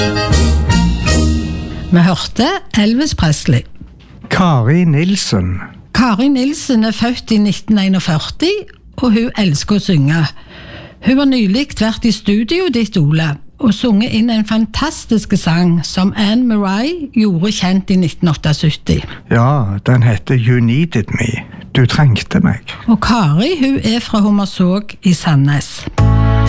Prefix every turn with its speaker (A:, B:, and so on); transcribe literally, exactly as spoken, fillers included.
A: Vi hørte Elvis Presley.
B: Kari Nilsen.
A: Kari Nilsen er født i nitten førti, og hun elsker å synge. Hun har nylig vært i studio ditt, Ole, og sunget inn en fantastisk sang som Anne Murray gjorde kjent i nitten syttiåtte.
B: Ja, den heter You Needed Me. Du trengte meg.
A: Og Kari, hun er fra Hommersåk i Sandnes.